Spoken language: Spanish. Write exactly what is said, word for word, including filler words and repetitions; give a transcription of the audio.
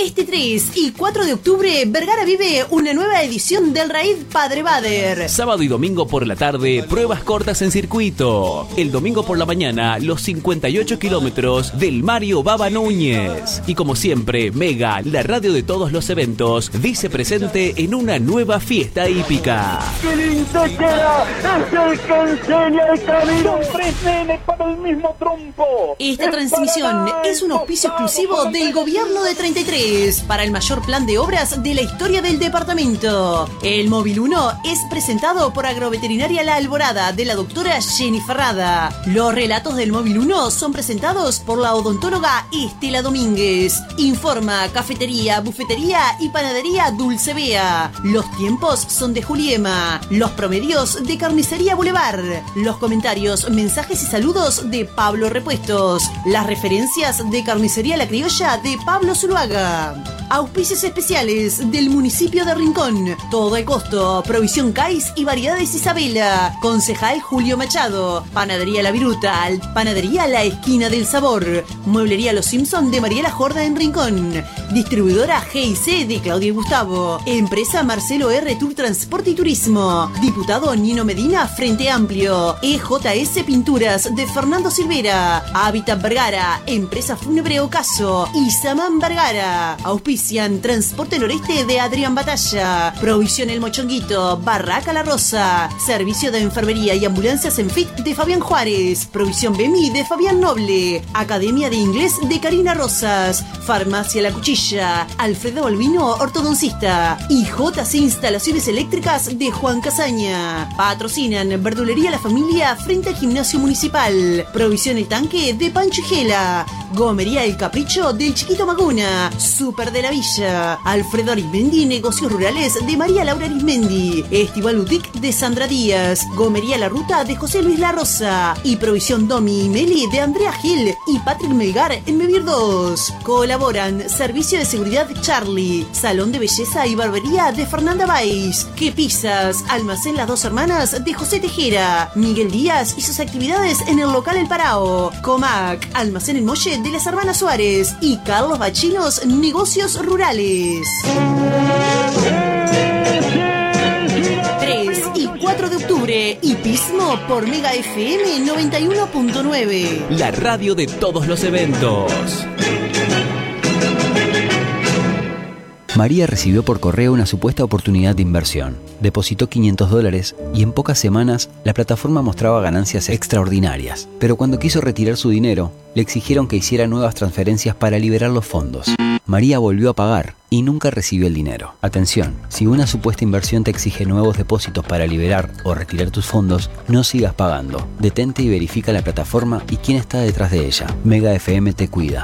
Este tres y cuatro de octubre, Vergara vive una nueva edición del Raid Padre Bader. Sábado y domingo por la tarde, pruebas cortas en circuito. El domingo por la mañana, los cincuenta y ocho kilómetros del Mario Baba Núñez. Y como siempre, Mega, la radio de todos los eventos, dice presente en una nueva fiesta hípica. ¡Qué lindo queda! ¡Es el que enseña el camino! ¡Son tres nenes para el mismo trompo! Esta transmisión es un auspicio exclusivo del gobierno de treinta y tres para el mayor plan de obras de la historia del departamento. El Móvil uno es presentado por Agroveterinaria La Alborada de la doctora Jenny Ferrada. Los relatos del Móvil uno son presentados por la odontóloga Estela Domínguez. Informa Cafetería, Bufetería y Panadería Dulce Bea. Los tiempos son de Juliema. Los promedios de Carnicería Boulevard. Los comentarios, mensajes y saludos de Pablo Repuestos. Las referencias de Carnicería La Criolla de Pablo Zuluaga. Auspicios especiales del municipio de Rincón. Todo el costo. Provisión Cais y Variedades Isabela. Concejal Julio Machado. Panadería La Viruta. Panadería La Esquina del Sabor. Mueblería Los Simpson de Mariela Jorda en Rincón. Distribuidora G I C de Claudia y Gustavo. Empresa Marcelo R. Tour Transporte y Turismo. Diputado Nino Medina Frente Amplio. E J S Pinturas de Fernando Silvera. Hábitat Vergara. Empresa Fúnebre Ocaso. Y Samán Vergara. Auspician Transporte Noreste de Adrián Batalla. Provisión El Mochonguito. Barraca La Rosa. Servicio de enfermería y ambulancias en F I T de Fabián Juárez. Provisión B M I de Fabián Noble. Academia de Inglés de Karina Rosas. Farmacia La Cuchilla. Alfredo Balbino, ortodoncista. Y J C Instalaciones Eléctricas de Juan Casaña. Patrocinan Verdulería La Familia frente al Gimnasio Municipal. Provisión El Tanque de Pancho y Gela. Gomería El Capricho del Chiquito Maguna. Super de la Villa. Alfredo Arismendi, Negocios Rurales de María Laura Arismendi. Estival Boutique de Sandra Díaz. Gomería La Ruta de José Luis La Rosa. Y Provisión Domi y Meli de Andrea Gil y Patrick Melgar en Mevir dos. Colaboran Servicio de Seguridad Charlie. Salón de Belleza y Barbería de Fernanda Baez. Que Pizzas. Almacén Las Dos Hermanas de José Tejera. Miguel Díaz y sus actividades en el local El Parao. Comac. Almacén El Molle de las Hermanas Suárez. Y Carlos Bachinos, Negocios Rurales. tres y cuatro de octubre, hipismo por Mega F M noventa y uno punto nueve. La radio de todos los eventos. María recibió por correo una supuesta oportunidad de inversión. Depositó quinientos dólares y en pocas semanas la plataforma mostraba ganancias extraordinarias. Pero cuando quiso retirar su dinero, le exigieron que hiciera nuevas transferencias para liberar los fondos. María volvió a pagar y nunca recibió el dinero. Atención, si una supuesta inversión te exige nuevos depósitos para liberar o retirar tus fondos, no sigas pagando. Detente y verifica la plataforma y quién está detrás de ella. Mega F M te cuida.